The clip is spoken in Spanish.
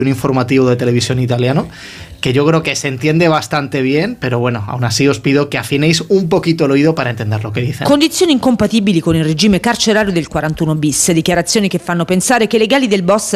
un informativo de televisión italiano, que yo creo que se entiende bastante bien, pero bueno, aún así os pido que afinéis un poquito el oído para entender lo que dicen. Condizioni incompatibili con il regime carcerario del 41 bis, dichiarazioni che fanno pensare che i legali del boss